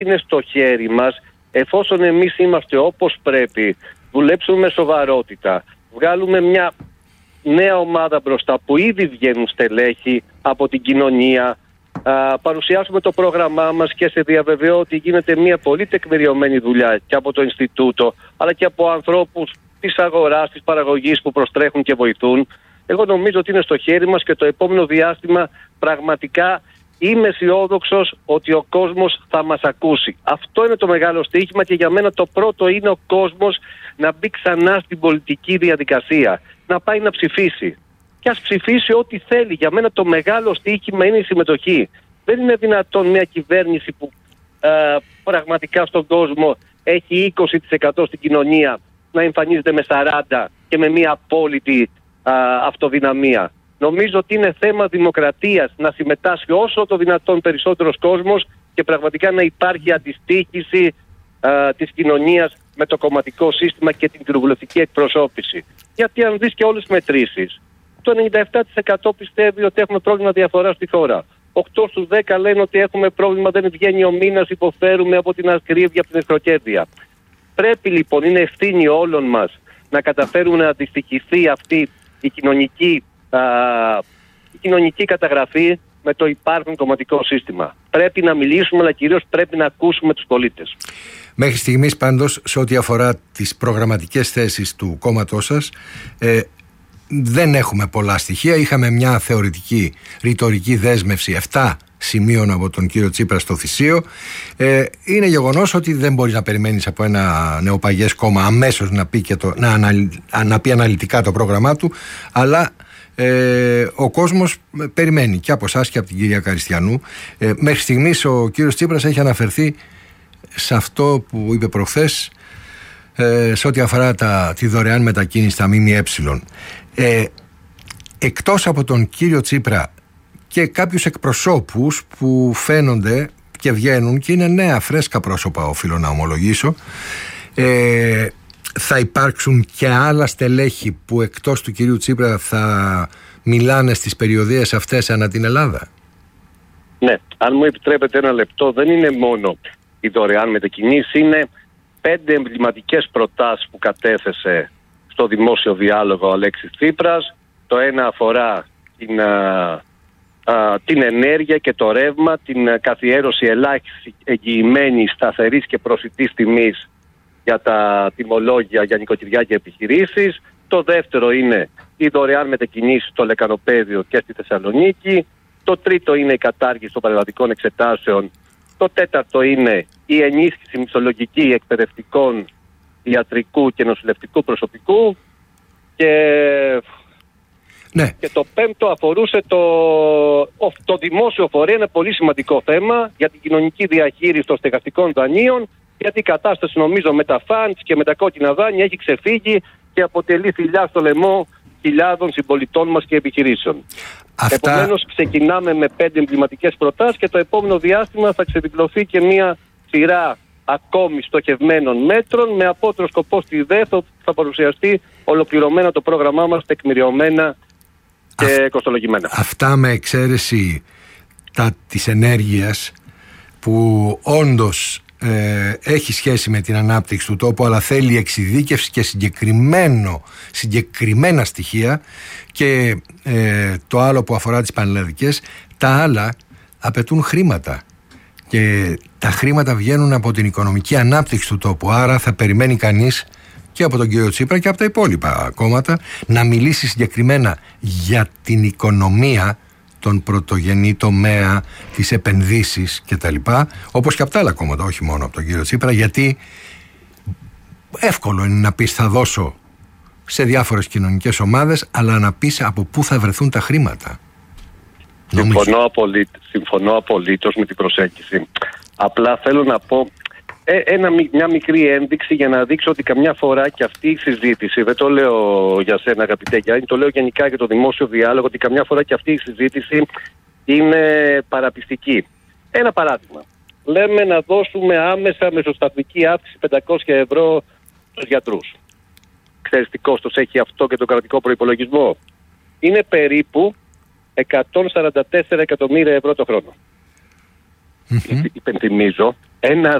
είναι στο χέρι μας, εφόσον εμείς είμαστε όπως πρέπει, δουλέψουμε με σοβαρότητα, βγάλουμε μια νέα ομάδα μπροστά που ήδη βγαίνουν στελέχη από την κοινωνία, παρουσιάσουμε το πρόγραμμά μας και σε διαβεβαιώ ότι γίνεται μια πολύ τεκμηριωμένη δουλειά και από το Ινστιτούτο αλλά και από ανθρώπους της αγοράς, της παραγωγής που προστρέχουν και βοηθούν. Εγώ νομίζω ότι είναι στο χέρι μας και το επόμενο διάστημα πραγματικά είμαι αισιόδοξος ότι ο κόσμος θα μας ακούσει. Αυτό είναι το μεγάλο στοίχημα και για μένα το πρώτο είναι ο κόσμος να μπει ξανά στην πολιτική διαδικασία, να πάει να ψηφίσει. Και ας ψηφίσει ό,τι θέλει. Για μένα το μεγάλο στοίχημα είναι η συμμετοχή. Δεν είναι δυνατόν μια κυβέρνηση που πραγματικά στον κόσμο έχει 20% στην κοινωνία να εμφανίζεται με 40% και με μια απόλυτη αυτοδυναμία. Νομίζω ότι είναι θέμα δημοκρατίας να συμμετάσχει όσο το δυνατόν περισσότερος κόσμος και πραγματικά να υπάρχει αντιστοίχηση της κοινωνίας με το κομματικό σύστημα και την κοινοβουλευτική εκπροσώπηση. Γιατί αν δεις και όλες τις μετρήσεις, το 97% πιστεύει ότι έχουμε πρόβλημα διαφοράς στη χώρα. 8 στους 10 λένε ότι έχουμε πρόβλημα, δεν βγαίνει ο μήνας, υποφέρουμε από την ακρίβεια, από την εχθροκέρδεια. Πρέπει λοιπόν, είναι ευθύνη όλων μας να καταφέρουμε να αντιστοιχηθεί αυτή η κοινωνική καταγραφή με το υπάρχον κομματικό σύστημα. Πρέπει να μιλήσουμε, αλλά κυρίως πρέπει να ακούσουμε τους πολίτες. Μέχρι στιγμής πάντως, σε ό,τι αφορά τις προγραμματικές θέσεις του κόμματός σας, δεν έχουμε πολλά στοιχεία. Είχαμε μια θεωρητική ρητορική δέσμευση 7 σημείων από τον κύριο Τσίπρα στο Θησίο. Είναι γεγονός ότι δεν μπορείς να περιμένεις από ένα νεοπαγές κόμμα αμέσως να πει, να πει αναλυτικά το πρόγραμμά του, αλλά ο κόσμος περιμένει και από εσάς και από την κυρία Καριστιανού. Μέχρι στιγμής ο κύριος Τσίπρας έχει αναφερθεί σε αυτό που είπε προχθές σε ό,τι αφορά τη δωρεάν μετακίνηση στα ΜΜΕ. Εκτός από τον κύριο Τσίπρα και κάποιους εκπροσώπους που φαίνονται και βγαίνουν και είναι νέα φρέσκα πρόσωπα, οφείλω να ομολογήσω, θα υπάρξουν και άλλα στελέχη που εκτός του κυρίου Τσίπρα θα μιλάνε στις περιοδίες αυτές ανά την Ελλάδα? Ναι, αν μου επιτρέπετε ένα λεπτό, δεν είναι μόνο η δωρεάν μετακινήσεις, είναι 5 εμβληματικές προτάσεις που κατέθεσε στο δημόσιο διάλογο ο Αλέξης Τσίπρας. Το ένα αφορά την ενέργεια και το ρεύμα, την καθιέρωση ελάχιστη εγγυημένης, σταθερής και προσιτής τιμής για τα τιμολόγια για νοικοκυριά και επιχειρήσεις. Το δεύτερο είναι η δωρεάν μετακινήσεις στο Λεκανοπαίδιο και στη Θεσσαλονίκη. Το τρίτο είναι η κατάργηση των παρεμβατικών εξετάσεων. Το τέταρτο είναι η ενίσχυση μισθολογική εκπαιδευτικών, ιατρικού και νοσηλευτικού προσωπικού. Ναι. Και το πέμπτο αφορούσε το δημόσιο φορέα, ένα πολύ σημαντικό θέμα για την κοινωνική διαχείριση των στεγαστικών δανείων, γιατί η κατάσταση νομίζω με τα φαντς και με τα κόκκινα δάνεια έχει ξεφύγει και αποτελεί θηλιά στο λαιμό χιλιάδων συμπολιτών μας και επιχειρήσεων. Επομένως ξεκινάμε με 5 εμβληματικές προτάσεις και το επόμενο διάστημα θα ξεδιπλωθεί και μια σειρά ακόμη στοχευμένων μέτρων με απότερο σκοπό στη ΔΕΘ θα παρουσιαστεί ολοκληρωμένα το πρόγραμμά μας, τεκμηριωμένα και κοστολογημένα. Αυτά με εξαίρεση της ενέργειας που όντως έχει σχέση με την ανάπτυξη του τόπου, αλλά θέλει εξειδίκευση και συγκεκριμένα στοιχεία, και το άλλο που αφορά τις πανελλαδικές, τα άλλα απαιτούν χρήματα και τα χρήματα βγαίνουν από την οικονομική ανάπτυξη του τόπου. Άρα θα περιμένει κανείς και από τον κύριο Τσίπρα και από τα υπόλοιπα κόμματα να μιλήσει συγκεκριμένα για την οικονομία, τον πρωτογενή τομέα, τις επενδύσεις κτλ. Όπως και από τα άλλα κόμματα, όχι μόνο από τον κύριο Τσίπρα, γιατί εύκολο είναι να πεις θα δώσω σε διάφορες κοινωνικές ομάδες, αλλά να πεις από πού θα βρεθούν τα χρήματα. Συμφωνώ απολύτως με την προσέγγιση. Απλά θέλω να πω μια μικρή ένδειξη για να δείξω ότι καμιά φορά και αυτή η συζήτηση, δεν το λέω για σένα αγαπητέ Γιάννη, το λέω γενικά για το δημόσιο διάλογο, ότι καμιά φορά και αυτή η συζήτηση είναι παραπιστική. Ένα παράδειγμα. Λέμε να δώσουμε άμεσα μεσοσταθμική αύξηση 500 ευρώ στους γιατρούς. Ξέρεις τι κόστος έχει αυτό και το κρατικό προϋπολογισμό? Είναι περίπου 144 εκατομμύρια ευρώ το χρόνο. υπενθυμίζω, ένα